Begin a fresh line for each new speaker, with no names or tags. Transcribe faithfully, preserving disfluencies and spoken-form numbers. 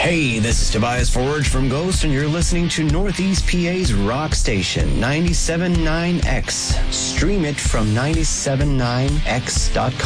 Hey, this is Tobias Forge from Ghost, and you're listening to Northeast P A's rock station, ninety-seven point nine X. Stream it from nine seven nine x dot com.